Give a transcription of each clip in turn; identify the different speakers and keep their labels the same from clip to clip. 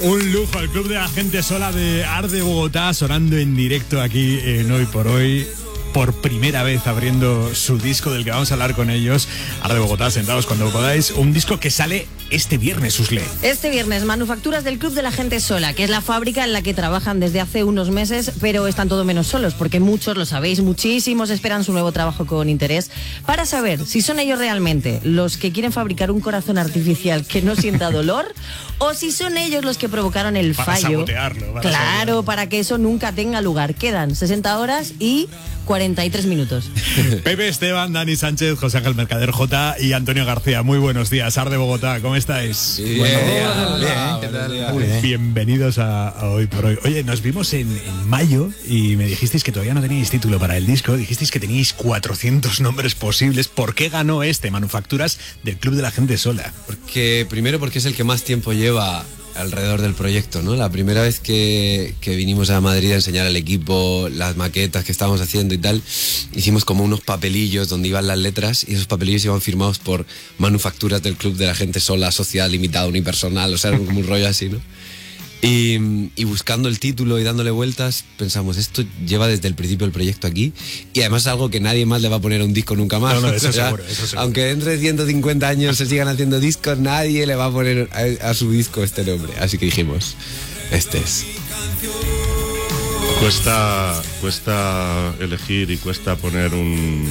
Speaker 1: Un lujo, el Club de la Gente Sola de Arde Bogotá, sonando en directo aquí en Hoy por Hoy. Por primera vez abriendo su disco del que vamos a hablar con ellos. Arde Bogotá, sentados cuando podáis. Un disco que sale este viernes, Usle.
Speaker 2: Este viernes, Manufacturas del Club de la Gente Sola, que es la fábrica en la que trabajan desde hace unos meses, pero están todo menos solos, porque muchos, lo sabéis, muchísimos esperan su nuevo trabajo con interés para saber si son ellos realmente los que quieren fabricar un corazón artificial que no sienta dolor o si son ellos los que provocaron el fallo.
Speaker 1: Para sabotearlo.
Speaker 2: Claro, para que eso nunca tenga lugar. Quedan 60 horas y 43 minutos.
Speaker 1: Pepe Esteban, Dani Sánchez, José Ángel Mercader J y Antonio García. Muy buenos días, Arde Bogotá, ¿cómo estáis?
Speaker 3: Sí, bien.
Speaker 1: Bienvenidos a Hoy por Hoy. Oye, nos vimos en mayo y me dijisteis que todavía no teníais título para el disco. Dijisteis que teníais 400 nombres posibles. ¿Por qué ganó Manufacturas del Club de la Gente Sola?
Speaker 3: Primero porque es el que más tiempo lleva alrededor del proyecto, ¿no? La primera vez que vinimos a Madrid a enseñar al equipo las maquetas que estábamos haciendo y tal, hicimos como unos papelillos donde iban las letras y esos papelillos iban firmados por Manufacturas del Club de la Gente Sola, Sociedad Limitada, Unipersonal, o sea, era como un rollo así, ¿no? Y buscando el título y dándole vueltas, pensamos, esto lleva desde el principio del proyecto aquí y además es algo que nadie más le va a poner a un disco nunca más.
Speaker 1: No, eso,
Speaker 3: o sea,
Speaker 1: seguro.
Speaker 3: Aunque dentro de 150 años se sigan haciendo discos, nadie le va a poner a su disco este nombre. Así que dijimos, este es.
Speaker 4: Cuesta elegir y cuesta poner un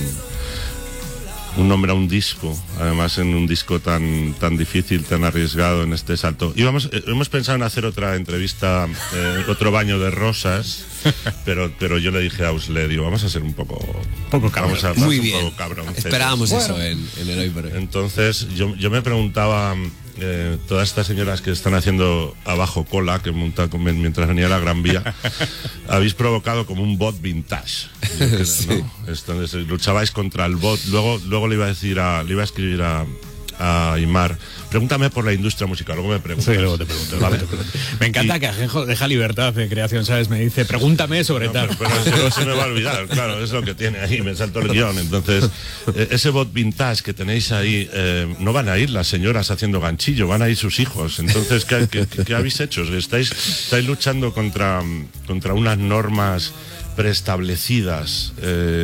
Speaker 4: nombre a un disco, además en un disco tan difícil, tan arriesgado, en este salto. Hemos pensado en hacer otra entrevista, otro baño de rosas, pero yo le dije a Usle, digo, vamos a ser un poco cabrón.
Speaker 3: Muy bien.
Speaker 4: Un poco cabrón.
Speaker 3: Esperábamos eso en el Hoy por Hoy.
Speaker 4: Entonces yo me preguntaba, todas estas señoras que están haciendo abajo cola, que montan mientras venía la Gran Vía, habéis provocado como un bot vintage. Creo,
Speaker 3: Sí.
Speaker 4: ¿no? Entonces luchabais contra el bot. Luego le iba a escribir a Aimar, pregúntame por la industria musical, luego me preguntas.
Speaker 1: Sí, luego te pregunto. ¿Vale? Me encanta que Ajenjo deja libertad de creación, ¿sabes? Me dice, pregúntame sobre tal.
Speaker 4: Pero se me va a olvidar, claro, es lo que tiene ahí, me salto el guión. Entonces, ese bot vintage que tenéis ahí, no van a ir las señoras haciendo ganchillo, van a ir sus hijos. Entonces, ¿qué habéis hecho? Estáis luchando contra unas normas preestablecidas.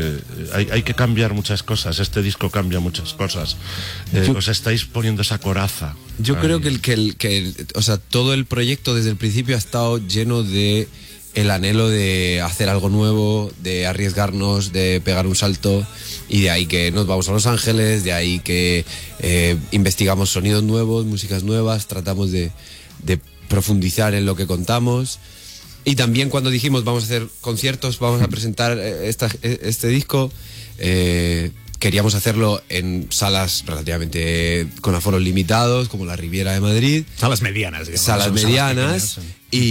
Speaker 4: Hay que cambiar muchas cosas. Este disco cambia muchas cosas. Os estáis poniendo esa coraza.
Speaker 3: Yo creo que o sea, todo el proyecto desde el principio ha estado lleno de el anhelo de hacer algo nuevo, de arriesgarnos, de pegar un salto, y de ahí que nos vamos a Los Ángeles, de ahí que investigamos sonidos nuevos, músicas nuevas, tratamos de profundizar en lo que contamos. Y también cuando dijimos vamos a hacer conciertos, vamos a presentar este disco, queríamos hacerlo en salas relativamente con aforos limitados, como la Riviera de Madrid.
Speaker 1: Salas medianas, digamos.
Speaker 3: Salas medianas.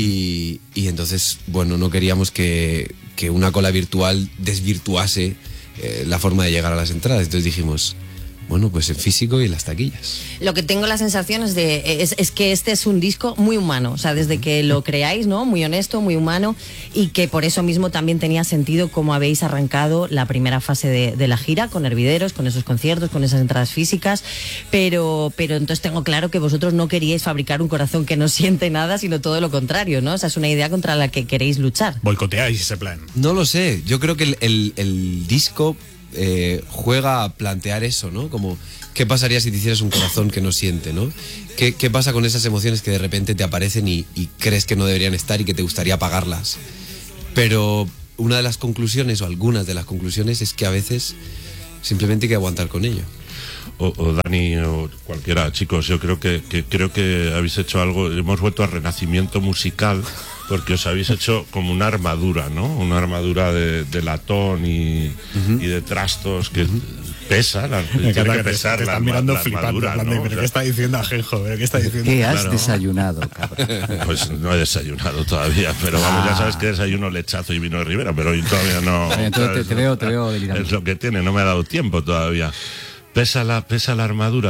Speaker 3: Y entonces, bueno, no queríamos que una cola virtual desvirtuase la forma de llegar a las entradas. Entonces dijimos, bueno, pues en físico y en las taquillas.
Speaker 2: Lo que tengo la sensación es que este es un disco muy humano, o sea, desde que lo creáis, ¿no? Muy honesto, muy humano, y que por eso mismo también tenía sentido cómo habéis arrancado la primera fase de la gira, con Hervideros, con esos conciertos, con esas entradas físicas, pero entonces tengo claro que vosotros no queríais fabricar un corazón que no siente nada, sino todo lo contrario, ¿no? O sea, es una idea contra la que queréis luchar.
Speaker 1: Boicoteáis ese plan.
Speaker 3: No lo sé, yo creo que el disco juega a plantear eso, ¿no? Como, ¿qué pasaría si te hicieras un corazón que no siente, ¿no? ¿Qué pasa con esas emociones que de repente te aparecen y crees que no deberían estar y que te gustaría apagarlas? Pero una de las conclusiones, o algunas de las conclusiones, es que a veces simplemente hay que aguantar con ello.
Speaker 4: O Dani o cualquiera, chicos, yo creo que habéis hecho algo, hemos vuelto al renacimiento musical, porque os habéis hecho como una armadura, ¿no? Una armadura de latón y de trastos que pesa, tiene que pesar la armadura, ¿no?
Speaker 1: ¿Pero qué está diciendo Ajenjo? ¿Pero qué está diciendo?
Speaker 5: ¿Qué has desayunado, cabrón?
Speaker 4: Pues no he desayunado todavía, pero vamos, ya sabes que desayuno lechazo y vino de Ribera, pero hoy todavía no.
Speaker 5: Entonces te veo delirando.
Speaker 4: Es lo que tiene, no me ha dado tiempo todavía. ¿Pesa la armadura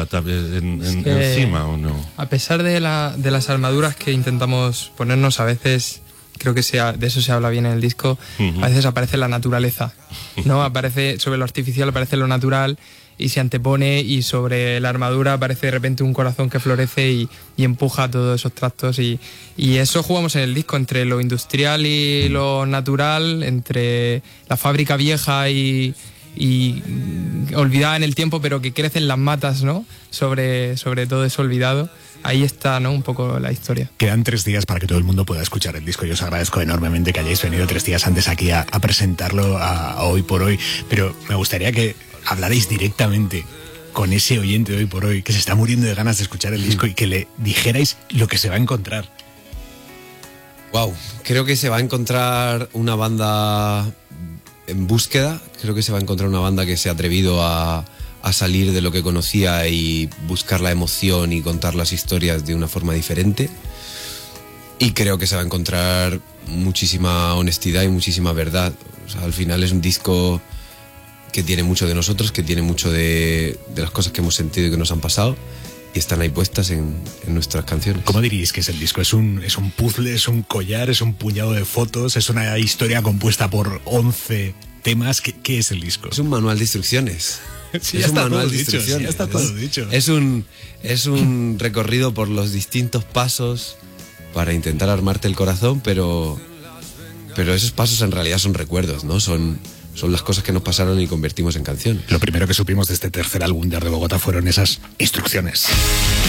Speaker 4: encima o no?
Speaker 6: A pesar de las armaduras que intentamos ponernos, a veces, creo que de eso se habla bien en el disco, a veces aparece la naturaleza, ¿no? Aparece sobre lo artificial, aparece lo natural, y se antepone, y sobre la armadura aparece de repente un corazón que florece y empuja todos esos tractos, y eso jugamos en el disco, entre lo industrial y lo natural, entre la fábrica vieja y olvidada en el tiempo, pero que crecen las matas, ¿no? Sobre todo eso olvidado. Ahí está, ¿no?, un poco la historia.
Speaker 1: Quedan 3 días para que todo el mundo pueda escuchar el disco. Yo os agradezco enormemente que hayáis venido 3 días antes aquí a presentarlo a Hoy por Hoy, pero me gustaría que hablarais directamente con ese oyente de Hoy por Hoy que se está muriendo de ganas de escuchar el disco y que le dijerais lo que se va a encontrar.
Speaker 3: Wow, creo que se va a encontrar una banda en búsqueda, creo que se va a encontrar una banda que se ha atrevido a salir de lo que conocía y buscar la emoción y contar las historias de una forma diferente. Y creo que se va a encontrar muchísima honestidad y muchísima verdad. O sea, al final es un disco que tiene mucho de nosotros, que tiene mucho de las cosas que hemos sentido y que nos han pasado, y están ahí puestas en nuestras canciones.
Speaker 1: ¿Cómo diríais que es el disco? ¿Es un puzzle, es un collar, es un puñado de fotos, es una historia compuesta por 11 temas? ¿Qué es el disco?
Speaker 3: Es un manual de instrucciones.
Speaker 1: Sí,
Speaker 3: es un manual de
Speaker 1: dicho,
Speaker 3: instrucciones.
Speaker 1: sí, ya está todo dicho.
Speaker 3: Es un recorrido por los distintos pasos para intentar armarte el corazón, pero esos pasos en realidad son recuerdos, ¿no? Son las cosas que nos pasaron y convertimos en canciones.
Speaker 1: Lo primero que supimos de este tercer álbum de Arde Bogotá fueron esas instrucciones.